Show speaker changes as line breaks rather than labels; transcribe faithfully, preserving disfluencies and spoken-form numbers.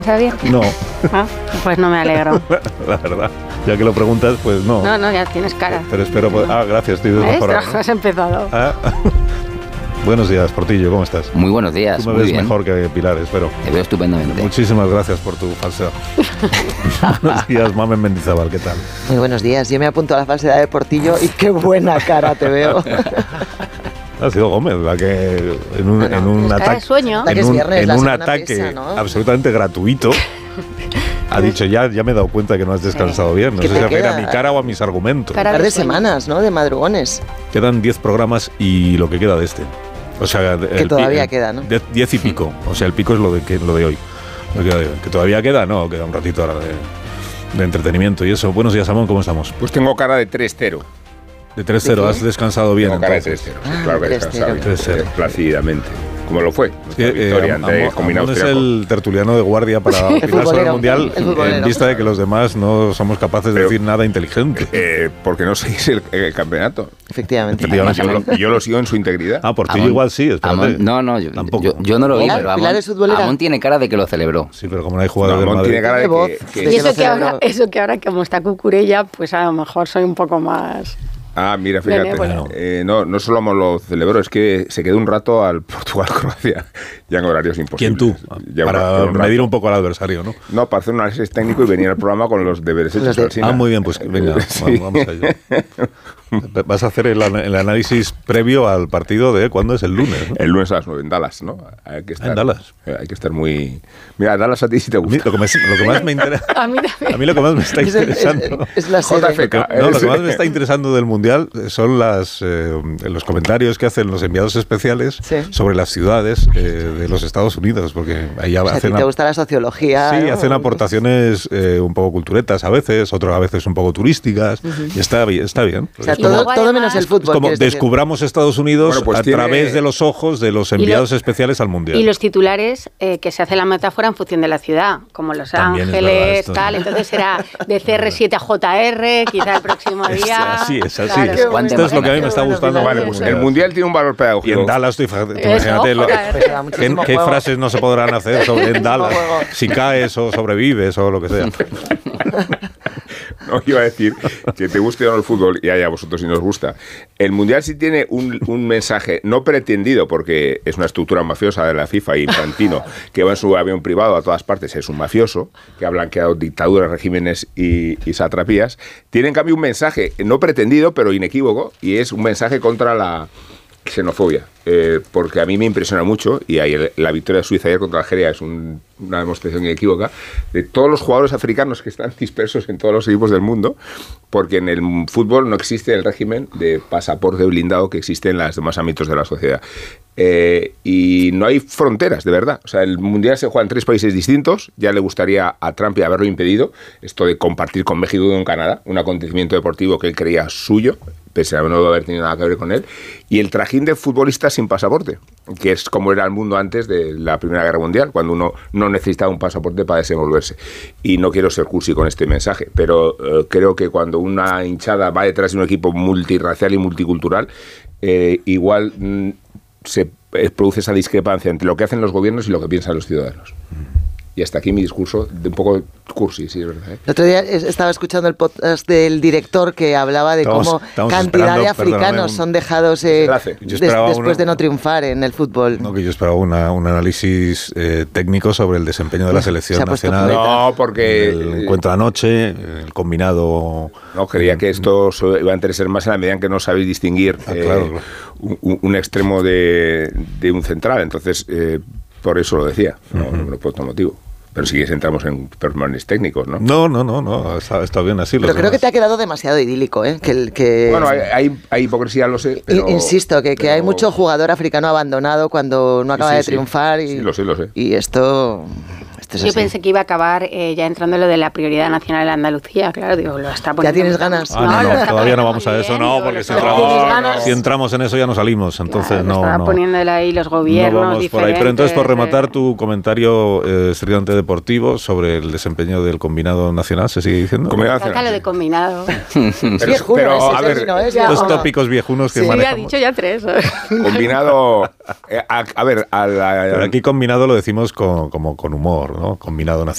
¿Está bien?
No.
Ah, pues no me alegro.
La verdad, ya que lo preguntas, pues no.
No, no, ya tienes cara.
Pero espero poder... Ah, gracias, estoy desmejorado, ¿no?
Has empezado.
Ah. Buenos días, Portillo, ¿cómo estás?
Muy buenos días.
Tú me
muy
ves
bien.
mejor que Pilar, espero.
Te veo estupendamente.
Muchísimas gracias por tu falsedad. Buenos días, Mamen Mendizábal, ¿qué tal?
Muy buenos días, yo me apunto a la falsedad de Portillo y qué buena cara te veo.
Ha sido Gómez la que en un,
Bueno,
en un
es cara de
ataque,
sueño.
en
Es
un,
viernes,
en
la
un
semana
ataque
pesa, ¿no?
absolutamente gratuito, ha dicho, ya, ya me he dado cuenta que no has descansado bien. No
¿Qué
sé
te
si refiere a
queda?
mi cara o a mis argumentos.
Cara
Un par de
sueño.
semanas, ¿no? De madrugones.
Quedan diez programas y lo que queda de este. O sea, el pi-
todavía
el-
queda, ¿no?
de- diez y pico. O sea, el pico es lo de, que, lo de hoy. Lo que, queda de hoy. Que todavía queda, no, queda un ratito ahora de, de entretenimiento y eso. Buenos días, Amón, ¿cómo estamos?
Pues tengo cara de tres cero.
De tres cero,
¿De qué?
¿has descansado bien?
Tengo cara de
entonces?
tres cero.
Ah,
Claro que he
tres
descansado
cero.
tres cero.
bien, plácidamente. Como lo fue.
Sí,
Nuestra
eh,
victoria
Am-
ante
Amón-
el combinado
Amón es
austriaco.
el tertuliano de guardia para opinar sobre el
futbolero,
Mundial
el
en
futbolero.
vista de que los demás no somos capaces de
Pero-
decir nada inteligente.
Eh, porque no seguís el, el campeonato.
Efectivamente.
Efectivamente.
Yo lo, yo lo sigo en su integridad.
Ah, por ti
Amón-
igual sí, espérate.
Amón- no, no, yo,
Tampoco.
yo, yo no lo vi,
Pilar-
pero
Pilar
Amón,
es futbolera.
Amón tiene cara de que lo celebró.
Sí, pero como no hay jugadores del
Ramón
Madrid...
tiene cara de
Tiene voz.
que,
De
Y
que-
que
eso
lo
que, ahora,
celebró.
eso que ahora como está Cucurella, pues a lo mejor soy un poco más...
Ah, mira, fíjate.
Benévolo.
Eh, no, no solo lo celebró, es que se quedó un rato al Portugal-Croacia. Ya en horarios
¿Quién
imposibles.
tú?
Ya un
Para
rato, un rato.
medir un poco al adversario, ¿no?
No, para hacer un análisis técnico y venir al programa con los deberes hechos.
Los de-
Alsina.
Ah, muy bien, pues venga,
Sí.
vamos, vamos a ello. Vas a hacer el, ana- el análisis previo al partido de cuándo es el lunes, ¿no?
El lunes a las nueve en Dallas, ¿no? Hay que estar,
en Dallas.
eh, Hay que estar muy... Mira, Dallas a ti sí te
A mí
gusta.
lo, que me- lo que más me interesa...
A mí también.
A mí lo que más me está
Es, el-
interesando...
es- es la
J F
sede.
K.
No, lo que más
Sí.
me está interesando del Mundial son las, eh, los comentarios que hacen los enviados especiales
Sí.
sobre las ciudades eh, de los Estados Unidos, porque ahí
O sea, a ti
hacen...
te
ap-
gusta la sociología.
Sí,
¿no?
hacen aportaciones eh, un poco culturetas a veces, otras a veces un poco turísticas, y está bien, está bien.
O sea,
Es
Y
todo,
luego,
todo
además,
menos el
Es
fútbol.
como
quieres decir.
descubramos Estados Unidos
Bueno, pues
a
tiene-
través de los ojos de los enviados especiales al Mundial.
Y los titulares, eh, que se hace la metáfora en función de la ciudad, como Los
También es
Ángeles,
verdad esto,
tal.
sí.
Entonces será de C R siete a J R, quizá el próximo
Es
día.
así, es así.
Claro.
Qué bueno.
Esto es lo que a mí me está
Qué bueno,
gustando.
Pilar.
Vale, pues el Mundial tiene un valor
Y
pedagógico.
en Dallas, tú fíjate, tú
Eso,
imagínate lo-
joder.
Pues da
¿qué,
muchísimo
qué
juego.
frases no se podrán hacer sobre, en Dallas?
juego.
Si caes o sobrevives o lo que sea.
No, iba a decir que te guste o no el fútbol, y a vosotros si nos gusta. El Mundial sí tiene un, un mensaje no pretendido, porque es una estructura mafiosa de la FIFA y Infantino, que va en su avión privado a todas partes, es un mafioso, que ha blanqueado dictaduras, regímenes y, y satrapías. Tiene en cambio un mensaje no pretendido, pero inequívoco, y es un mensaje contra la xenofobia, eh, porque a mí me impresiona mucho, y ahí el- la victoria de Suiza ayer contra Algeria es un- una demostración inequívoca de todos los jugadores africanos que están dispersos en todos los equipos del mundo, porque en el fútbol no existe el régimen de pasaporte blindado que existe en los demás ámbitos de la sociedad. Eh, y no hay fronteras, de verdad. O sea, el Mundial se juega en tres países distintos. Ya le gustaría a Trump haberlo impedido, esto de compartir con México y con Canadá, un acontecimiento deportivo que él creía suyo, pese a no haber tenido nada que ver con él. Y el trajín de futbolistas sin pasaporte, que es como era el mundo antes de la Primera Guerra Mundial, cuando uno no necesitaba un pasaporte para desenvolverse. Y no quiero ser cursi con este mensaje, pero eh, creo que cuando una hinchada va detrás de un equipo multirracial y multicultural, eh, igual mm, se eh, produce esa discrepancia entre lo que hacen los gobiernos y lo que piensan los ciudadanos. Y hasta aquí mi discurso, de un poco cursi, sí, es verdad, ¿eh?
El otro día es- estaba escuchando el podcast del director que hablaba de
Estamos-
cómo
estamos
cantidad
esperando,
de africanos
perdóname, un-
son dejados eh,
enlace.
Yo
des-
esperaba
después
una-
de no triunfar en el fútbol.
No, que yo esperaba una- un análisis eh, técnico sobre el desempeño de la selección
Se ha puesto
nacional.
poeta.
No, porque...
El encuentro anoche, el combinado...
No, creía que esto so- iba a interesar más en la medida en que no sabéis distinguir
Ah,
eh,
claro, claro.
Un, un extremo de, de un central. Entonces, eh, por eso lo decía, no, no por otro motivo. Pero si quieres entramos en pormenores técnicos, ¿no?
No, no, no, no, está, está bien así.
Pero
los
creo que
demás.
te ha quedado demasiado idílico, ¿eh? Que, el- que
Bueno, hay, hay, hay hipocresía, lo sé, pero...
I- Insisto, que, que
pero-
hay mucho jugador africano abandonado cuando no
Sí,
acaba
sí,
de
sí.
triunfar. Y,
Sí, lo sé, lo sé.
Y esto, esto es
Yo
así.
pensé que iba a acabar eh, ya entrando en lo de la prioridad nacional de Andalucía, claro, digo, lo está poniendo.
tienes
muy-
ganas?
Ah, no,
lo
no,
está
todavía no
poniendo
vamos a
muy
eso,
bien,
no,
digo,
porque
lo
si
está-
entramos,
¿tienes ganas?
si entramos en eso ya no salimos, entonces
Claro,
no,
estaba
no.
poniéndole ahí los gobiernos
No vamos por ahí. Pero entonces, por
diferentes,
rematar
eh,
tu comentario eh, estridente deportivo sobre el desempeño del combinado nacional, ¿se sigue diciendo?
Combinado
Saca
nacional.
lo de combinado.
Pero,
Viejuno
pero,
ese,
a ver,
Sergi, ¿no es?
ya,
Los
Viejuno.
tópicos viejunos que
Sí,
Sí, ha
manejamos.
dicho ya tres.
combinado... eh, a, a ver, a la-
Pero aquí combinado lo decimos con, como con humor, ¿no? Combinado nacional.